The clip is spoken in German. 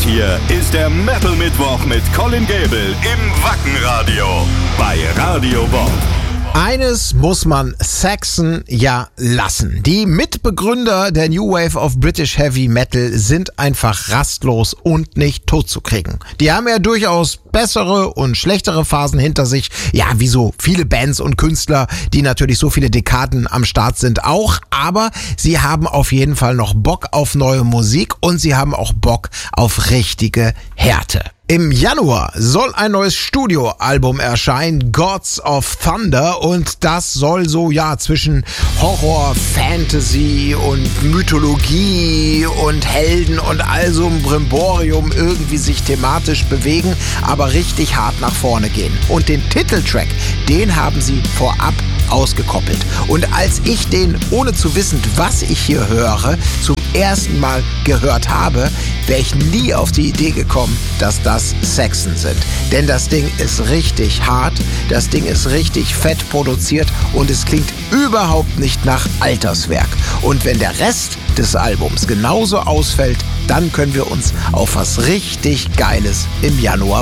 hier ist der Metal Mittwoch mit Colin Gable im Wackenradio bei Radio Bob. Eines muss man Saxon ja lassen. Die Mitbegründer der New Wave of British Heavy Metal sind einfach rastlos und nicht totzukriegen. Die haben ja durchaus bessere und schlechtere Phasen hinter sich. Ja, wie so viele Bands und Künstler, die natürlich so viele Dekaden am Start sind auch. Aber sie haben auf jeden Fall noch Bock auf neue Musik und sie haben auch Bock auf richtige Härte. Im Januar soll ein neues Studioalbum erscheinen, Gods of Thunder, und das soll so zwischen Horror, Fantasy und Mythologie und Helden und all so ein Brimborium irgendwie sich thematisch bewegen, aber richtig hart nach vorne gehen. Und den Titeltrack, den haben sie vorab ausgekoppelt. Und als ich den, ohne zu wissen, was ich hier höre, zum ersten Mal gehört habe, wäre ich nie auf die Idee gekommen, dass das Saxon sind. Denn das Ding ist richtig hart, das Ding ist richtig fett produziert und es klingt überhaupt nicht nach Alterswerk. Und wenn der Rest des Albums genauso ausfällt, dann können wir uns auf was richtig Geiles im Januar